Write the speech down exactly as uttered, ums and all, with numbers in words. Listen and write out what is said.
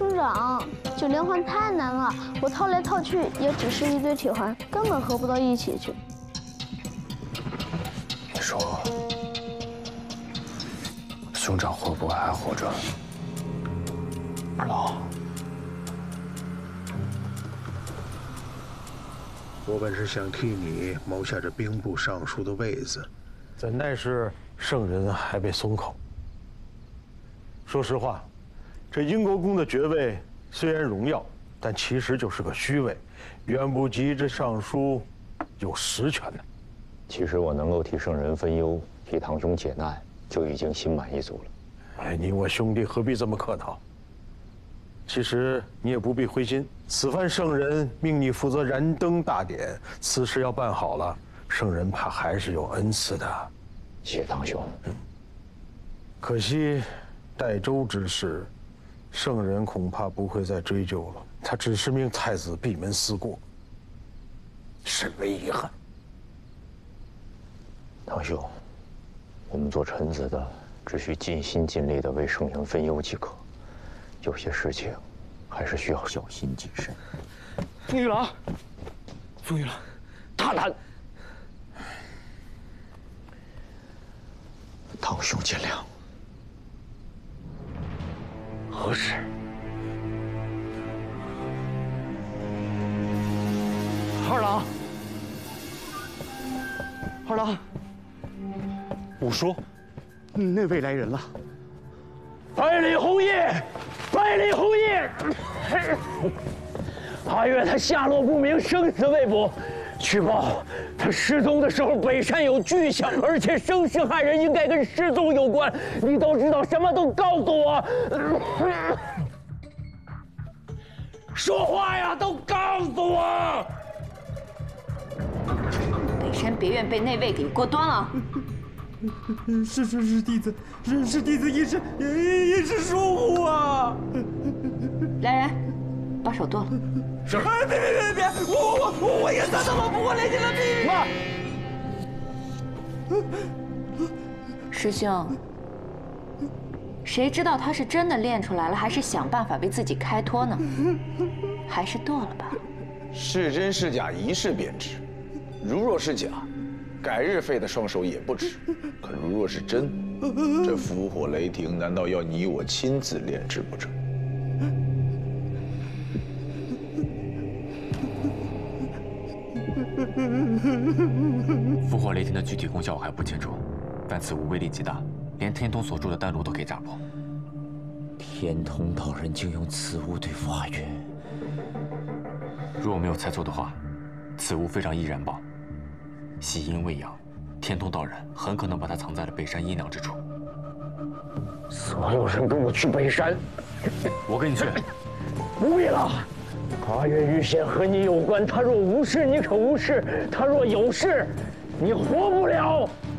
兄长，九连环太难了，我套来套去也只是一堆铁环，根本合不到一起去。 你说，兄长会不会还活着？二郎， 我本是想替你谋下这兵部尚书的位子， 怎奈是圣人还被松口。说实话，这英国公的爵位虽然荣耀，但其实就是个虚位，远不及这尚书有实权的。 其实我能够替圣人分忧，替堂兄解难，就已经心满意足了。 哎，你我兄弟何必这么客套？其实你也不必灰心，此番圣人命你负责燃灯大典，此事要办好了，圣人怕还是有恩赐的。 谢堂兄。 嗯。可惜，代州之事，圣人恐怕不会再追究了。他只是命太子闭门思过，甚为遗憾。 堂兄，我们做臣子的，只需尽心尽力的为圣人分忧即可。有些事情，还是需要小心谨慎。 宗玉郎，宗玉郎，大胆！ 堂兄见谅。 何事？二郎，二郎， 五叔，那位来人了。 百里红叶，百里红叶！阿月他下落不明，生死未卜。据报，他失踪的时候北山有巨响，而且声势骇人，应该跟失踪有关。你都知道，什么都告诉我。说话呀，都告诉我！ 北山别院被内卫给过端了。 是是是，弟子是是弟子一时一时疏忽啊！ 来人，把手剁了。 是。 哎，别别别别！我我我我也算到了不过雷霆的秘密。师兄，谁知道他是真的练出来了，还是想办法为自己开脱呢？还是剁了吧。 是真是假，一试便知。如若是假，改日废的双手也不迟。可如若是真，这伏火雷霆难道要你我亲自炼制不成？ 伏火雷霆的具体功效我还不清楚，但此物威力极大，连天通所住的丹炉都可以炸破。 天通道人竟用此物对付阿月， 如我没有猜错的话，此物非常易燃爆，喜阴未阳，天通道人很可能把它藏在了北山阴凉之处。 所有人跟我去北山。 我跟你去。 不必了。阿月遇险和你有关，他若无事，你可无事；他若有事，你活不了。